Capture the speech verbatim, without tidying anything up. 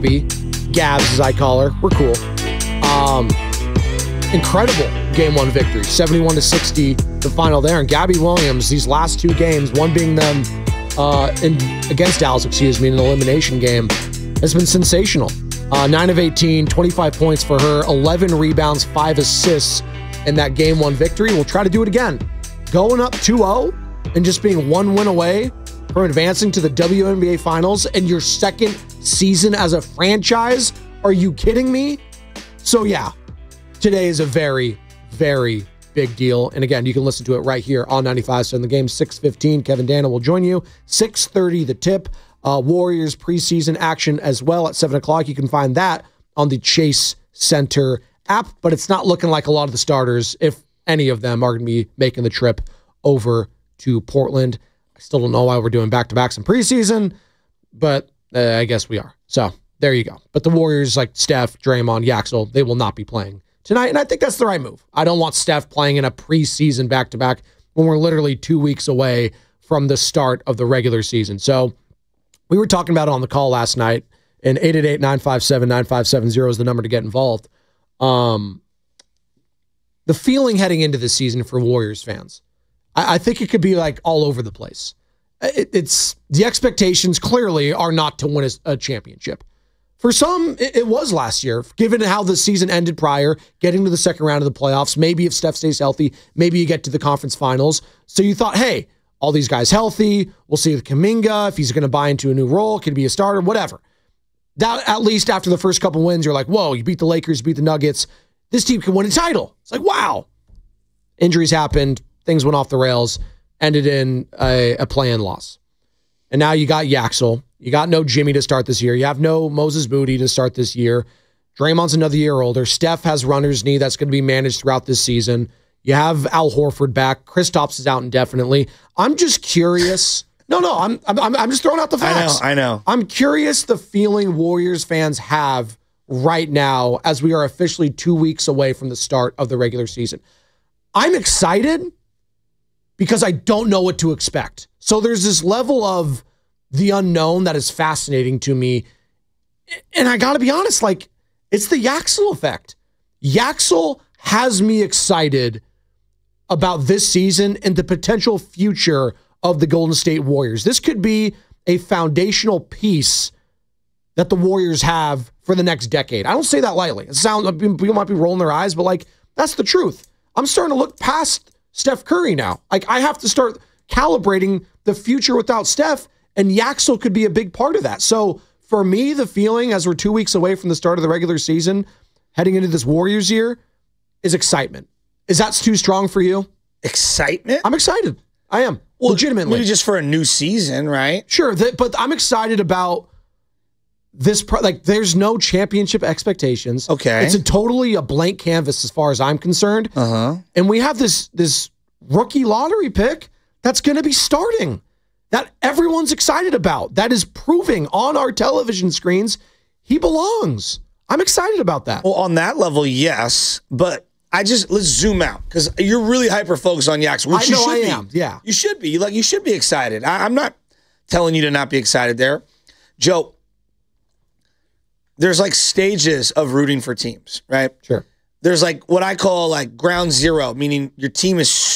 Gabs, as I call her. We're cool. Um, incredible game one victory, seventy-one to sixty, the final there. And Gabby Williams, these last two games, one being them uh, in, against Dallas, excuse me, in an elimination game, has been sensational. Uh, nine of eighteen, twenty-five points for her, eleven rebounds, five assists in that game one victory. We'll try to do it again. Going up two oh and just being one win away from advancing to the W N B A Finals in your second season as a franchise? Are you kidding me? So yeah, today is a very, very big deal. And again, you can listen to it right here on ninety-five point seven The Game, six fifteen. Kevin Dana will join you. six thirty, the tip. Uh, Warriors preseason action as well at seven o'clock. You can find that on the Chase Center app, but it's not looking like a lot of the starters, if any of them, are going to be making the trip over to Portland. I still don't know why we're doing back-to-backs in preseason, but uh, I guess we are. So there you go. But the Warriors, like Steph, Draymond, Yaxel, they will not be playing tonight, and I think that's the right move. I don't want Steph playing in a preseason back-to-back when we're literally two weeks away from the start of the regular season. So we were talking about it on the call last night, and eight eight eight, nine five seven, nine five seven zero is the number to get involved. Um, the feeling heading into this season for Warriors fans, I, I think it could be like all over the place. It, it's the expectations clearly are not to win a, a championship. For some, it, it was last year, given how the season ended prior, getting to the second round of the playoffs. Maybe if Steph stays healthy, maybe you get to the conference finals. So you thought, hey, all these guys healthy. We'll see with Kuminga if he's going to buy into a new role, can be a starter, whatever. That, at least after the first couple wins, you're like, whoa, you beat the Lakers, you beat the Nuggets. This team can win a title. It's like, wow. Injuries happened. Things went off the rails. Ended in a, a play-in loss. And now you got Yaxel. You got no Jimmy to start this year. You have no Moses Moody to start this year. Draymond's another year older. Steph has runner's knee that's going to be managed throughout this season. You have Al Horford back. Kristaps is out indefinitely. I'm just curious. No, no, I'm I'm I'm just throwing out the facts. I know, I know. I'm curious the feeling Warriors fans have right now as we are officially two weeks away from the start of the regular season. I'm excited because I don't know what to expect. So there's this level of the unknown that is fascinating to me. And I got to be honest, like, it's the Yaxel effect. Yaxel has me excited about this season and the potential future of the Golden State Warriors. This could be a foundational piece that the Warriors have for the next decade. I don't say that lightly. It sounds, people might be rolling their eyes, but like, that's the truth. I'm starting to look past Steph Curry now. Like, I have to start calibrating the future without Steph, and Yaxel could be a big part of that. So for me, the feeling as we're two weeks away from the start of the regular season, heading into this Warriors year, is excitement. Is that too strong for you? Excitement? I'm excited. I am. Well, legitimately. Maybe just for a new season, right? Sure, th- but I'm excited about this. Pro- like, there's no championship expectations. Okay. It's a totally a blank canvas as far as I'm concerned. Uh-huh. And we have this, this rookie lottery pick that's going to be starting, that everyone's excited about, that is proving on our television screens he belongs. I'm excited about that. Well, on that level, yes, but I just, let's zoom out, because you're really hyper-focused on Yaxel, which I you know should I be. am, yeah. You should be. Like, you should be excited. I, I'm not telling you to not be excited there. Joe, there's like stages of rooting for teams, right? Sure. There's like what I call like ground zero, meaning your team is